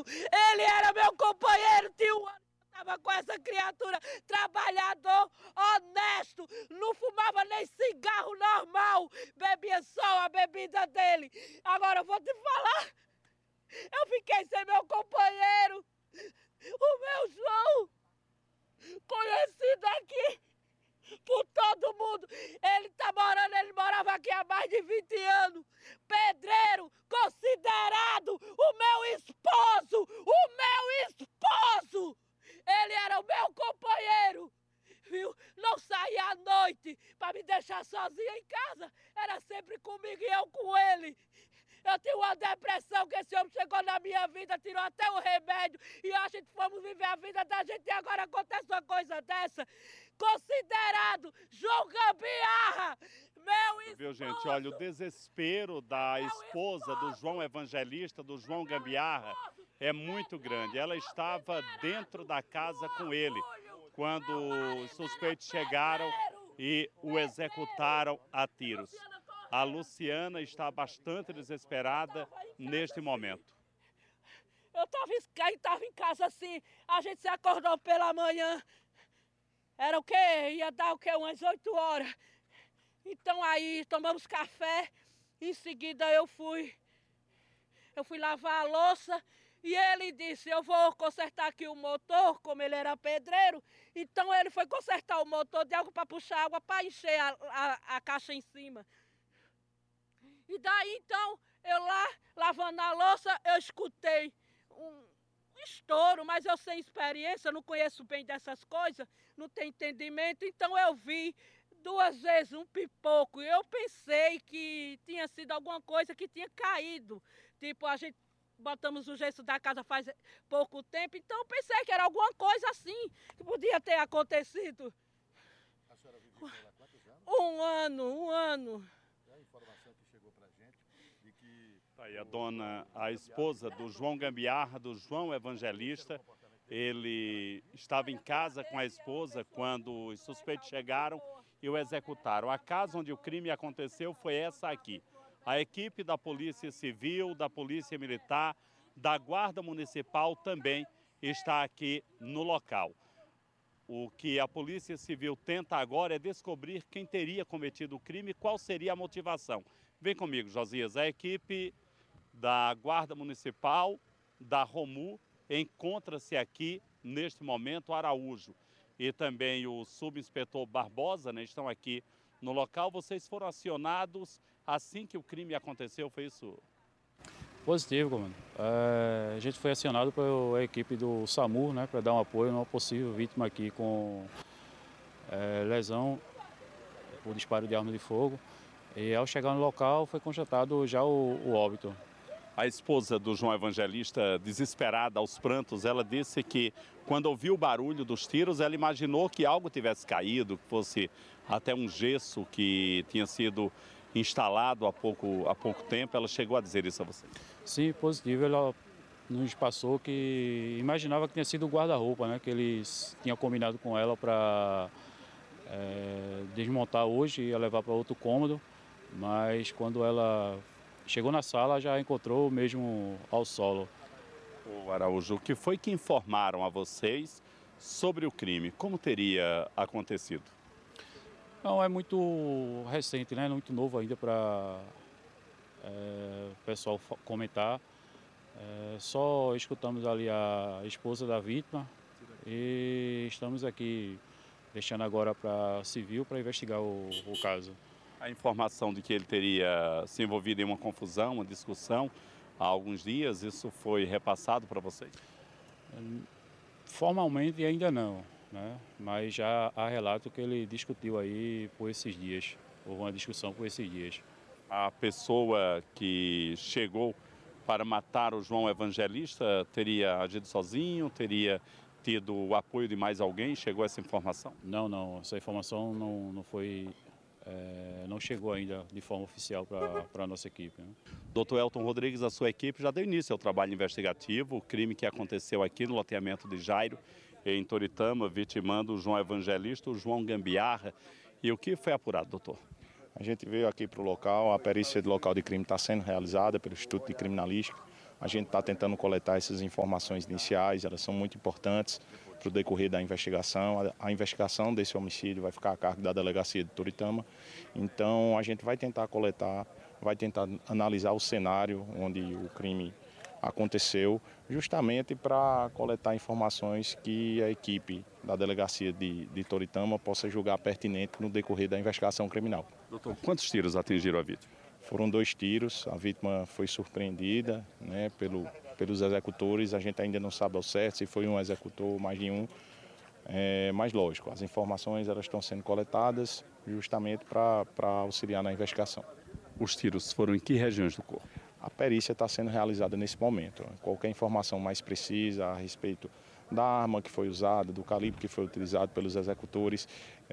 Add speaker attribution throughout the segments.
Speaker 1: Ele era meu companheiro, tinha um ano que eu estava com essa criatura, trabalhador, honesto, não fumava nem cigarro normal, bebia só a bebida dele. Agora eu vou te falar, eu fiquei sem meu companheiro, o meu João, conhecido aqui por todo mundo. Ele morava aqui há mais de 20 anos. Pedreiro, considerado o meu esposo, Ele era o meu companheiro, viu? Não saía à noite para me deixar sozinha em casa. Era sempre comigo e eu com ele. Eu tinha uma depressão que esse homem chegou na minha vida, tirou até o remédio. E a gente fomos viver a vida da gente e agora acontece uma coisa dessa. Considerado João Gambiarra, meu esposo.
Speaker 2: Viu, gente? Olha, o desespero da esposa do João Evangelista, do João Gambiarra, é muito grande. Ela estava dentro da casa com ele quando os suspeitos chegaram e o executaram a tiros. A Luciana está bastante desesperada neste momento.
Speaker 1: Eu estava em casa assim, a gente se acordou pela manhã. Era o quê? Ia dar o quê? Umas 8 horas. Então aí tomamos café, em seguida eu fui lavar a louça e ele disse, eu vou consertar aqui o motor, como ele era pedreiro. Então ele foi consertar o motor de água para puxar água para encher a caixa em cima. E daí, então, eu lá, lavando a louça, eu escutei um estouro, mas eu sem experiência, não conheço bem dessas coisas, não tenho entendimento, então eu vi 2 vezes um pipoco e eu pensei que tinha sido alguma coisa que tinha caído. Tipo, a gente botamos o gesso da casa faz pouco tempo, então eu pensei que era alguma coisa assim, que podia ter acontecido.
Speaker 3: A senhora viveu lá quantos anos?
Speaker 1: Um ano.
Speaker 3: A informação que chegou pra gente de que...
Speaker 2: Tá aí a esposa do João Gambiarra, do João Evangelista, ele estava em casa com a esposa quando os suspeitos chegaram e o executaram. A casa onde o crime aconteceu foi essa aqui. A equipe da Polícia Civil, da Polícia Militar, da Guarda Municipal também está aqui no local. O que a Polícia Civil tenta agora é descobrir quem teria cometido o crime e qual seria a motivação. Vem comigo, Josias. A equipe da Guarda Municipal, da Romu, encontra-se aqui, neste momento, Araújo. E também o subinspetor Barbosa, né, estão aqui no local. Vocês foram acionados assim que o crime aconteceu, foi isso?
Speaker 4: Positivo, comando. A gente foi acionado pela equipe do SAMU, né, para dar um apoio a uma possível vítima aqui com lesão por disparo de arma de fogo. E ao chegar no local foi constatado já o óbito.
Speaker 2: A esposa do João Evangelista, desesperada aos prantos, ela disse que quando ouviu o barulho dos tiros, ela imaginou que algo tivesse caído, que fosse até um gesso que tinha sido instalado há pouco tempo. Ela chegou a dizer isso a você?
Speaker 4: Sim, positivo. Ela nos passou que imaginava que tinha sido o guarda-roupa, né? Que eles tinham combinado com ela para desmontar hoje e ia levar para outro cômodo, mas quando ela chegou na sala já encontrou mesmo ao solo.
Speaker 2: O Araújo, o que foi que informaram a vocês sobre o crime? Como teria acontecido?
Speaker 4: Não, é muito recente, né? Muito novo ainda para o pessoal comentar. Só escutamos ali a esposa da vítima e estamos aqui deixando agora para a civil para investigar o caso.
Speaker 2: A informação de que ele teria se envolvido em uma confusão, uma discussão há alguns dias, isso foi repassado para vocês?
Speaker 4: Formalmente ainda não, né? Mas já há relato que ele discutiu aí por esses dias, houve uma discussão por esses dias.
Speaker 2: A pessoa que chegou para matar o João Evangelista teria agido sozinho, teria tido o apoio de mais alguém? Chegou essa informação?
Speaker 4: Não, essa informação não chegou ainda de forma oficial para a nossa equipe, né?
Speaker 2: Dr. Elton Rodrigues, a sua equipe já deu início ao trabalho investigativo, o crime que aconteceu aqui no loteamento de Jairo, em Toritama, vitimando o João Evangelista, o João Gambiarra. E o que foi apurado, doutor?
Speaker 5: A gente veio aqui para o local, a perícia do local de crime está sendo realizada pelo Instituto de Criminalística. A gente está tentando coletar essas informações iniciais, elas são muito importantes para o decorrer da investigação. A investigação desse homicídio vai ficar a cargo da Delegacia de Toritama. Então, a gente vai tentar coletar, vai tentar analisar o cenário onde o crime aconteceu, justamente para coletar informações que a equipe da Delegacia de Toritama possa julgar pertinente no decorrer da investigação criminal.
Speaker 2: Doutor, quantos tiros atingiram a vítima?
Speaker 5: Foram 2 tiros, a vítima foi surpreendida, né, pelos executores. A gente ainda não sabe ao certo se foi um executor ou mais de um, mas lógico, as informações elas estão sendo coletadas justamente para auxiliar na investigação.
Speaker 2: Os tiros foram em que regiões do corpo?
Speaker 5: A perícia está sendo realizada nesse momento. Qualquer informação mais precisa a respeito da arma que foi usada, do calibre que foi utilizado pelos executores,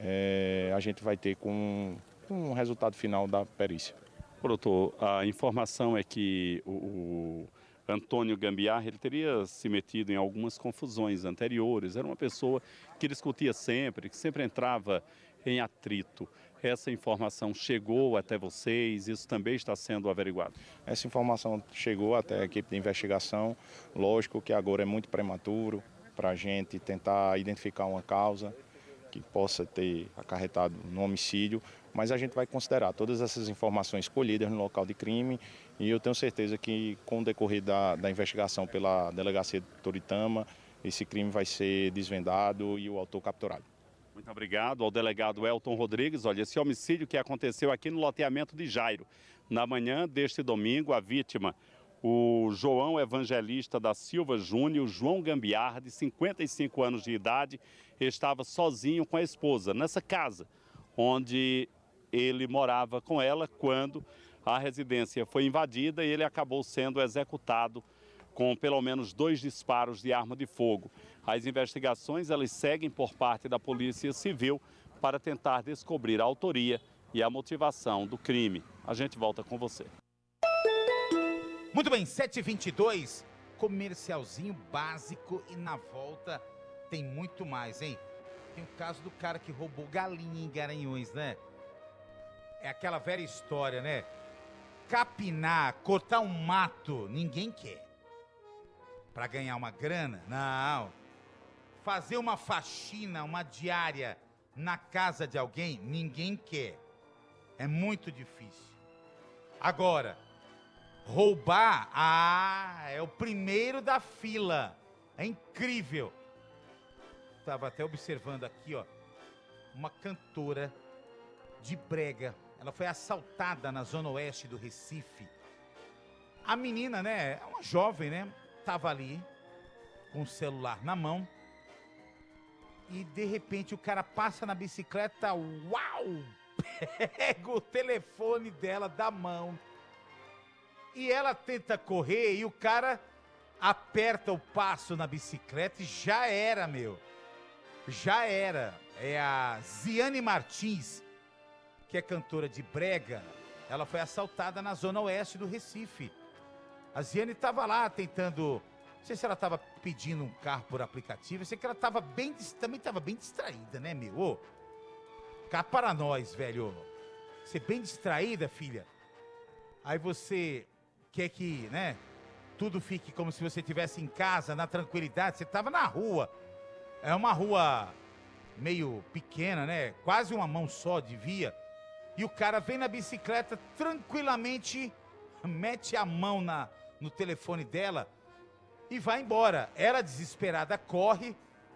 Speaker 5: a gente vai ter com um resultado final da perícia.
Speaker 2: Doutor, a informação é que o Antônio Gambiarra ele teria se metido em algumas confusões anteriores. Era uma pessoa que discutia sempre, que sempre entrava em atrito. Essa informação chegou até vocês? Isso também está sendo averiguado?
Speaker 5: Essa informação chegou até a equipe de investigação. Lógico que agora é muito prematuro para a gente tentar identificar uma causa que possa ter acarretado no homicídio, mas a gente vai considerar todas essas informações colhidas no local de crime e eu tenho certeza que com o decorrer da investigação pela Delegacia de Toritama, esse crime vai ser desvendado e o autor capturado.
Speaker 2: Muito obrigado ao delegado Elton Rodrigues. Olha, esse homicídio que aconteceu aqui no loteamento de Jairo. Na manhã deste domingo, a vítima, o João Evangelista da Silva Júnior, João Gambiarra, de 55 anos de idade, estava sozinho com a esposa nessa casa, onde ele morava com ela quando a residência foi invadida e ele acabou sendo executado com pelo menos 2 disparos de arma de fogo. As investigações elas seguem por parte da Polícia Civil para tentar descobrir a autoria e a motivação do crime. A gente volta com você.
Speaker 3: Muito bem, 7h22, comercialzinho básico e na volta tem muito mais, hein? Tem o caso do cara que roubou galinha em Garanhuns, né? É aquela velha história, né? Capinar, cortar um mato, ninguém quer. Pra ganhar uma grana? Não. Fazer uma faxina, uma diária na casa de alguém, ninguém quer. É muito difícil. Agora, roubar, é o primeiro da fila. É incrível. Estava até observando aqui, ó, uma cantora de brega. Ela foi assaltada na zona oeste do Recife. A menina, né, é uma jovem, né, tava ali com o celular na mão. E de repente o cara passa na bicicleta, uau! Pega o telefone dela da mão. E ela tenta correr e o cara aperta o passo na bicicleta e já era, meu. Já era. É a Ziane Martins, que é cantora de brega. Ela foi assaltada na zona oeste do Recife. A Ziane estava lá tentando... Não sei se ela estava pedindo um carro por aplicativo. Eu sei que ela estava também estava bem distraída, né, meu? Ô, cá para nós, velho. Você bem distraída, filha. Aí você quer que, né, tudo fique como se você estivesse em casa, na tranquilidade. Você estava na rua. É uma rua meio pequena, né? Quase uma mão só de via. E o cara vem na bicicleta tranquilamente, mete a mão no telefone dela e vai embora. Ela desesperada corre.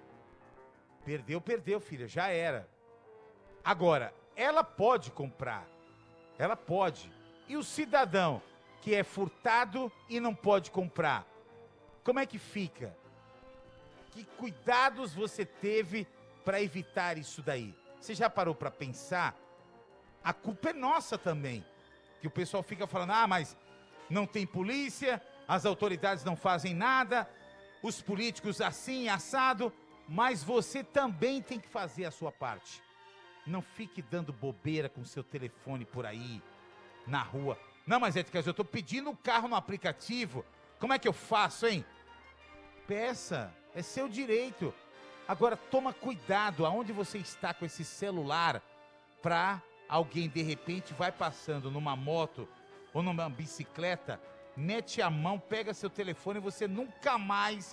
Speaker 3: Perdeu, filha, já era. Agora, ela pode comprar. Ela pode. E o cidadão que é furtado e não pode comprar? Como é que fica? Que cuidados você teve para evitar isso daí? Você já parou para pensar? A culpa é nossa também. Que o pessoal fica falando, mas não tem polícia, as autoridades não fazem nada, os políticos assim, assado, mas você também tem que fazer a sua parte. Não fique dando bobeira com seu telefone por aí, na rua. Não, mas Edcas, eu estou pedindo um carro no aplicativo, como é que eu faço, hein? Peça, é seu direito. Agora toma cuidado aonde você está com esse celular, para alguém de repente vai passando numa moto ou numa bicicleta mete a mão, pega seu telefone e você nunca mais